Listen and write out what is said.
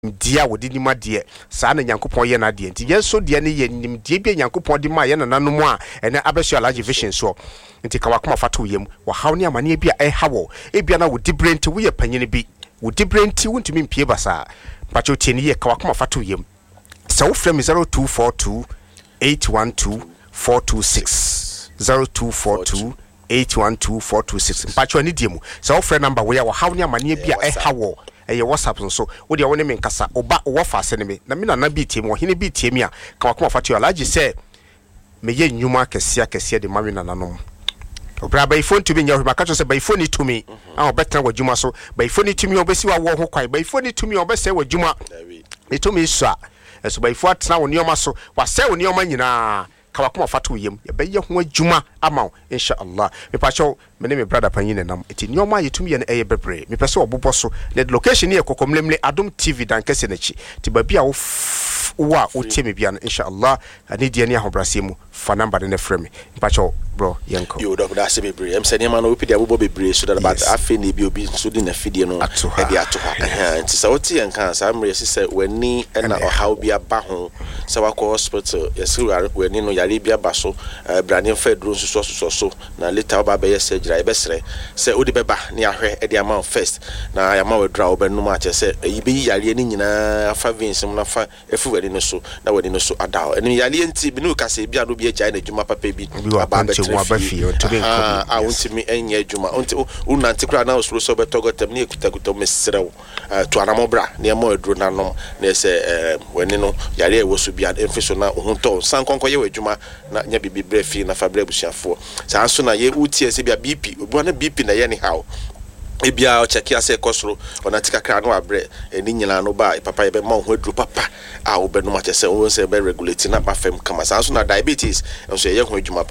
dia wodi ni ma de saa na Nyankopon ye na de nti yenso de ne ye nim de bia Nyankopon de ma ye na nanom a ene abesua large vision so nti ka wakoma fato yem wa haw ne amane bia hawo bia na wodi brent wo ye panyene bi wodi brent wontumi mpie basa pacho tie ne ye ka wakoma fato yem sa wo frem 0242 812 426 0242 812-426 pacho ani diemu sa wo frɛ number we ya wo haw ne amane bia hawo eye WhatsApp so wo de woni me nkasa oba wo fa ase ne me na me na bi tie me hene bi tie me a ka wakoma fato alaji se me ye nnwuma kese de mami na nanom obra ba ifo ntumi nya hweba ka cho se ba ifo ni tumi a obetena wadwuma so ba ifo ni tumi obesi wa wo ho kwan ba ifo ni tumi obese wadwuma etumi so eso ba ifo atena wo nioma so wase wo nioma nyina ka wakoma fato yem ye be ye ho adwuma ama inshallah me pa cho me ne me brother panyin nam eti nioma yetumi ye na eye bebre me pese obobo so the location ye kokomlemle Adom TV dan kese na chi ti ba bia wo wa o temi bia inshallah ani dia ne ahobrase mu fa number ne frame me pa cho bro yenko yo do da se bebre em se ne ma no opi dia bobo bebre so that about afi na bi obi so di na fidie no e dia to ha nti sa oti yenka sa amre se wani na ohaw bia ba ho se wakọ hospital yesi wani no yare bia ba so brane fedro so na later oba be yes gira be sere se odi beba ne ahwe e dia ma first na ya ma wadra obenum a che se yibi yare ni nyina fa vince mu na fa efu wani no so na wani no so ada eni yare nti bi no ka se bia no bi agya na djuma papa bi aba fi o to be a untimi enye djuma unti unanti kra na osuro so betogotem ne ekutakuto mesrew to anamobra ne ma wadro nanom na se wani no yare e wo so bia emfiso na ohunto sankonko ye wadjuma na nya bibi brefi na fabre busiafo sa so na ye utie se bia BP obo na BP na ye ni how ebia o check ya se kosoro ona tika kra no abre eni nyina no ba papa ye be ma ho adru papa a wo be no ma che se wo se be regulate na ba fem kama sa so na diabetes so ye ho adwuma